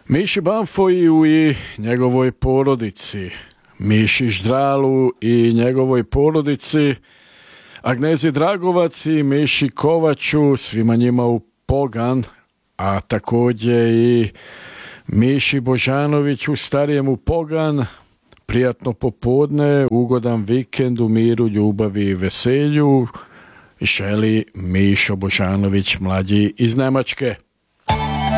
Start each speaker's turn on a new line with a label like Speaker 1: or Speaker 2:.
Speaker 1: Miši Banfoju i njegovoj porodici, Miši Ždralu i njegovoj porodici, Agnezi Dragovac i Miši Kovaču, svima njima u pogan, a također i Miši Božanoviću, starijem u pogan, prijatno popodne, ugodan vikend u miru, ljubavi i veselju, želi Mišo Božanović mlađi iz Njemačke.